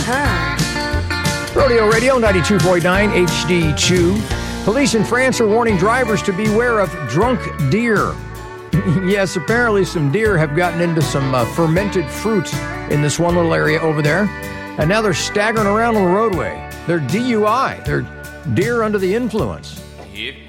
Rodeo Radio 92.9 HD2. Police in France are warning drivers to beware of drunk deer. Yes, apparently some deer have gotten into some fermented fruit in this one little area over there. And now they're staggering around on the roadway. They're DUI. They're deer under the influence.